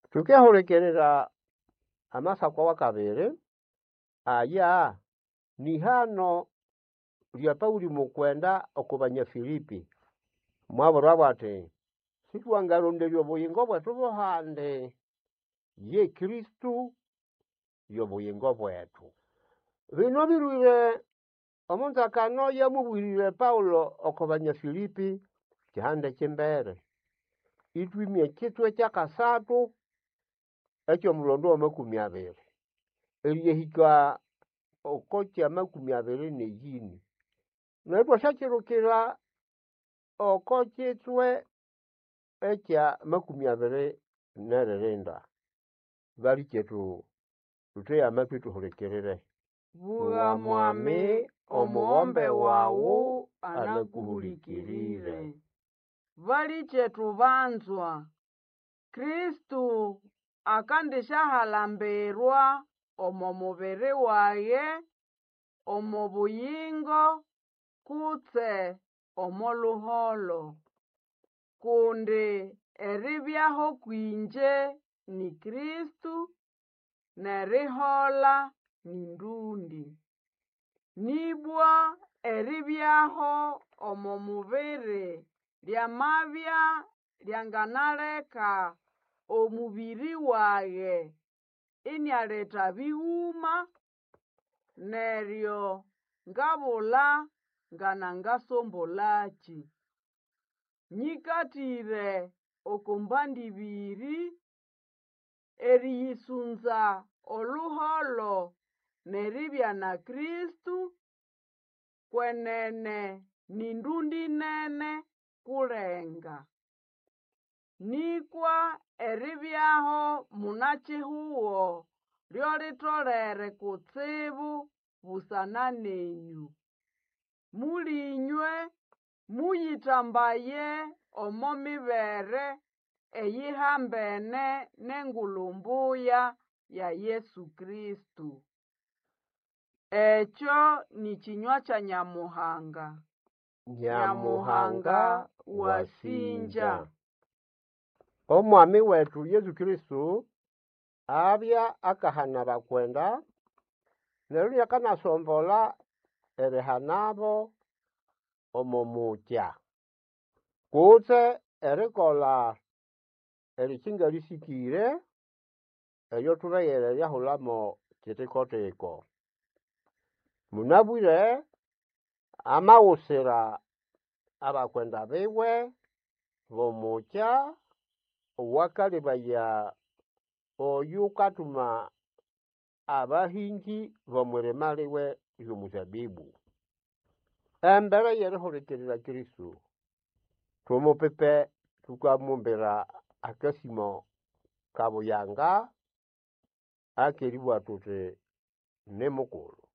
tukehorekerera amasako wa kabere aya ni hano lya Pauli mukwenda okubanya Filipi mwabura bwate sitwangaronderyo buyingo bwetu buhande ye Kristu yo buyingo bwetu bino birwire omuntu akano yamubwirire Paulo okubanya Filipi kihande kimbere itwimye kitwe kyakasatu ekyo mulondo wa 20 eliyehika okocha 21 naitwa shakirukira okochitwe ekya 20 bali chetu tuteya amakwitu hulekerere Vuga mwami omuombe wawu anakuhulikirire. Vali chetu vanzwa. Kristu akandisha halamberwa omo mubiri waye, omo buyingo, kutse omo luholo. Kundi eribyaho kwinje ni Kristu, nerihola nindundi. Nibwa eribyaho omo mubiri lyamabya lyanganaleka omubiri waye inyaleta biwuma neryo ngabula nganangasombolachi. Nyikatire okumbandibiri eriyisunza oluholo neribya na Kristu kwenene nindundi nene kulenga. Nikwa eribyaho munachihuo lyolitolere kutsibu busana nenyu. Mulinywe muyitambaye omo mibere eyihambene nengulumbuya ya Yesu Kristu. Echo ni chinywa cha Nyamuhanga. Nyamuhanga wasinja. Omwami wetu Yesu Kristu abya akahana bakwenda neryo yakanasombola erihanabo omomutya kutse erikola erichinga lisikire eyo tureyere yahulamo kitikotiko munabwire amawusira abakwenda biwe bomutya wakalibaya oyukatuma abahingi bomweremaliwe y'omuzabibu embere yerihulikirira Kristu tumupepe tukamumbira akasimo kabuyanga akeriwa tuti nemukulu.